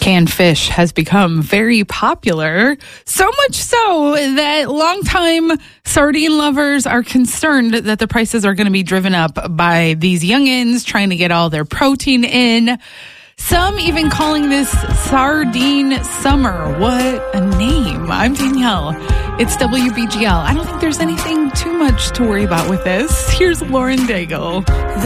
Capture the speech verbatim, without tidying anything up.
Canned fish has become very popular, so much so that longtime sardine lovers are concerned that the prices are going to be driven up by these youngins trying to get all their protein in. Some even calling this sardine summer. What a name. I'm Danielle. It's W B G L. I don't think there's anything too much to worry about with this. Here's Lauren Daigle.